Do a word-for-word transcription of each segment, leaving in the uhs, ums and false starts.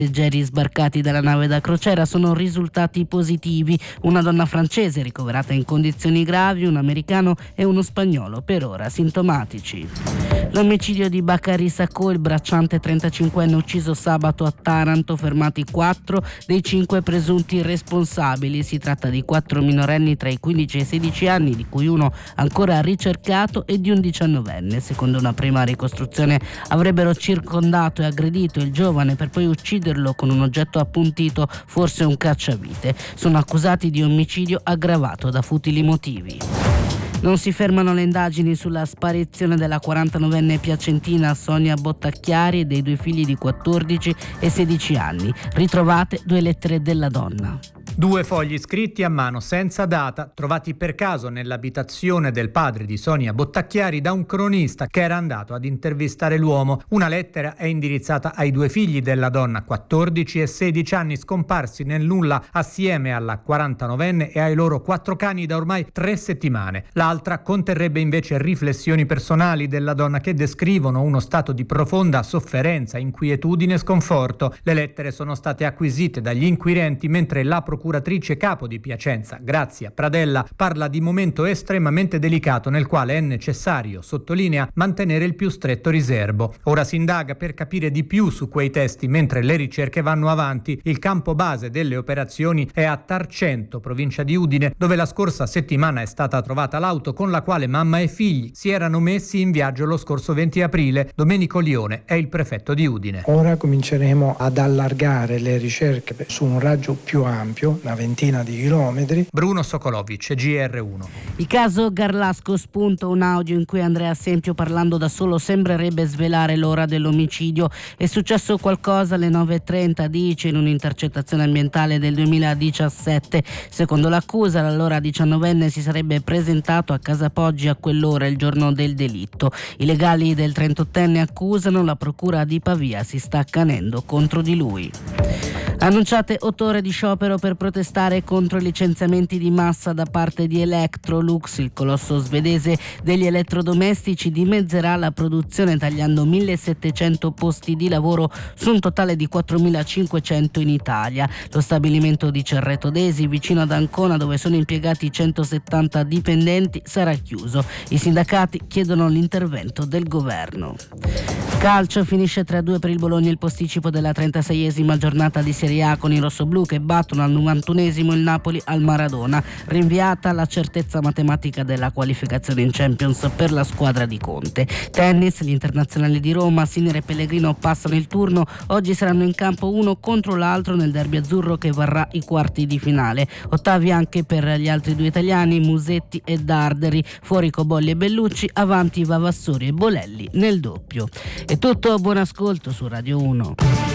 passeggeri sbarcati dalla nave da crociera sono risultati positivi. Una donna francese ricoverata in condizioni gravi, un americano e uno spagnolo per ora sintomatici. L'omicidio di Bakary Sacco, il bracciante trentacinquenne ucciso sabato a Taranto, fermati quattro dei cinque presunti responsabili. Si tratta di quattro minorenni tra i quindici e i sedici anni, di cui uno ancora ricercato, e di un diciannovenne. Secondo una prima ricostruzione avrebbero circondato e aggredito il giovane per poi ucciderlo con un oggetto appuntito, forse un cacciavite. Sono accusati di omicidio aggravato da futili motivi. Non si fermano le indagini sulla sparizione della quarantanovenne piacentina Sonia Bottacchiari e dei due figli di quattordici e sedici anni. Ritrovate due lettere della donna. Due fogli scritti a mano senza data, trovati per caso nell'abitazione del padre di Sonia Bottacchiari da un cronista che era andato ad intervistare l'uomo. Una lettera è indirizzata ai due figli della donna, quattordici e sedici anni, scomparsi nel nulla assieme alla quarantanovenne e ai loro quattro cani da ormai tre settimane. L'altra conterrebbe invece riflessioni personali della donna che descrivono uno stato di profonda sofferenza, inquietudine e sconforto. Le lettere sono state acquisite dagli inquirenti mentre la procuratrice capo di Piacenza, Grazia Pradella, parla di momento estremamente delicato nel quale è necessario, sottolinea, mantenere il più stretto riservo. Ora si indaga per capire di più su quei testi mentre le ricerche vanno avanti. Il campo base delle operazioni è a Tarcento, provincia di Udine, dove la scorsa settimana è stata trovata l'auto con la quale mamma e figli si erano messi in viaggio lo scorso venti aprile. Domenico Lione è il prefetto di Udine. Ora cominceremo ad allargare le ricerche su un raggio più ampio, una ventina di chilometri. Bruno Sokolovic, G R uno. Il caso Garlasco, spunta un audio in cui Andrea Sempio, parlando da solo, sembrerebbe svelare l'ora dell'omicidio. È successo qualcosa alle nove e trenta, dice, in un'intercettazione ambientale del duemiladiciassette. Secondo l'accusa, l'allora diciannovenne si sarebbe presentato a Casa Poggi a quell'ora, il giorno del delitto. I legali del trentottenne accusano, la procura di Pavia si sta accanendo contro di lui. Annunciate otto ore di sciopero per protestare contro i licenziamenti di massa da parte di Electrolux. Il colosso svedese degli elettrodomestici dimezzerà la produzione tagliando millesettecento posti di lavoro su un totale di quattromilacinquecento in Italia. Lo stabilimento di Cerreto d'Esi, vicino ad Ancona, dove sono impiegati centosettanta dipendenti, sarà chiuso. I sindacati chiedono l'intervento del governo. Calcio, finisce tre a due per il Bologna il posticipo della trentaseiesima giornata di Serie A con i rossoblù che battono al novantunesimo il Napoli al Maradona. Rinviata la certezza matematica della qualificazione in Champions per la squadra di Conte. Tennis, gli internazionali di Roma, Sinner e Pellegrino passano il turno. Oggi saranno in campo uno contro l'altro nel derby azzurro che varrà i quarti di finale. Ottavi anche per gli altri due italiani, Musetti e Darderi. Fuori Cobolli e Bellucci, avanti Vavassori e Bolelli nel doppio. È tutto, buon ascolto su Radio uno.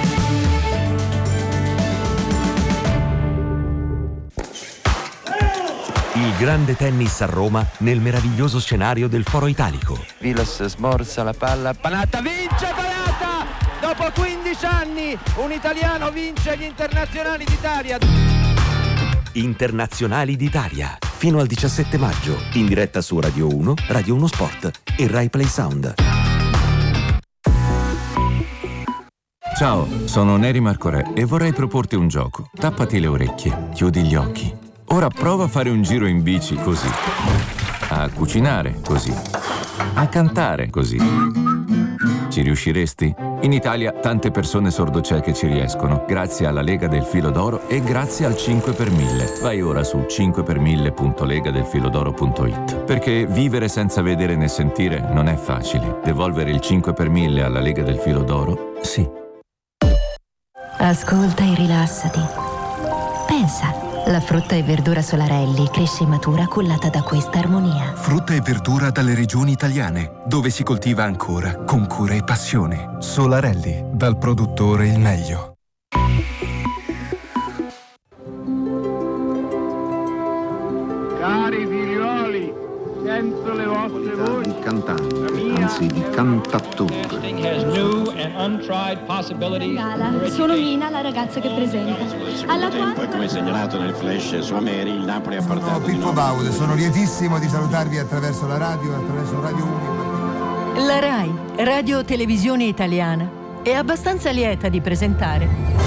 Il grande tennis a Roma nel meraviglioso scenario del Foro Italico. Vilas smorza la palla, Panatta vince Panatta! Dopo quindici anni un italiano vince gli internazionali d'Italia. Internazionali d'Italia, fino al diciassette maggio, in diretta su Radio uno, Radio uno Sport e Rai Play Sound. Ciao, sono Neri Marco Re e vorrei proporti un gioco. Tappati le orecchie, chiudi gli occhi. Ora prova a fare un giro in bici così, a cucinare così, a cantare così. Ci riusciresti? In Italia tante persone sordocieche ci riescono, grazie alla Lega del Filo d'Oro e grazie al cinque per mille. Vai ora su cinque per mille punto lega del filodoro punto it. Perché vivere senza vedere né sentire non è facile. Devolvere il cinque per mille alla Lega del Filo d'Oro, sì. Ascolta e rilassati. Pensa, la frutta e verdura Solarelli cresce e matura cullata da questa armonia. Frutta e verdura dalle regioni italiane, dove si coltiva ancora con cura e passione. Solarelli, dal produttore il meglio. Cari figlioli, sento le vostre voci. Di cantante, anzi di cantattore. Gala, sono Mina, la ragazza che presenta. Alla tempo, come segnalato nel flash su Ameri, il Napoli ha portato. Sono Pippo Baude, sono lietissimo di salutarvi attraverso la radio e attraverso Radio uno. La RAI, Radio Televisione Italiana, è abbastanza lieta di presentare